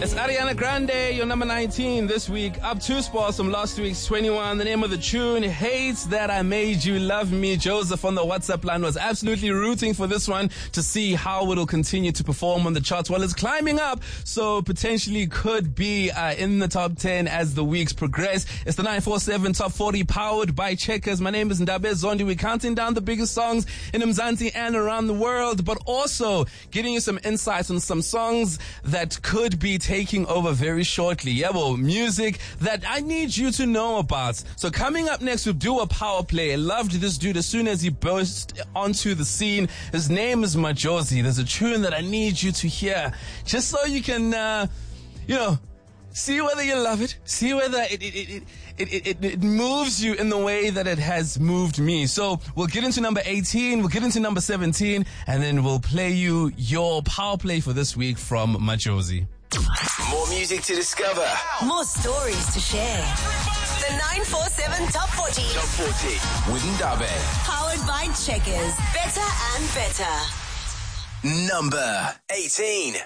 It's Ariana Grande, your number 19 this week. Up 2 spots from last week's 21. The name of the tune, Hates That I Made You Love Me. Joseph on the WhatsApp line was absolutely rooting for this one to see how it'll continue to perform on the charts. Well, it's climbing up, so potentially could be in the top 10 as the weeks progress. It's the 947 Top 40 powered by Checkers. My name is Ndabe Zondi. We're counting down the biggest songs in Mzansi and around the world, but also getting you some insights on some songs that could be taking over very shortly. Yeah, well, music that I need you to know about. So coming up next, we'll do a power play. I loved this dude as soon as he burst onto the scene. His name is Majozi. There's a tune that I need you to hear just so you can, see whether you love it, see whether it moves you in the way that it has moved me. So we'll get into number 18, we'll get into number 17, and then we'll play you your power play for this week from Majozi. More music to discover. More stories to share. The 947 Top 40. Top 40 with Ndabe. Powered by Checkers. Better and better. Number 18.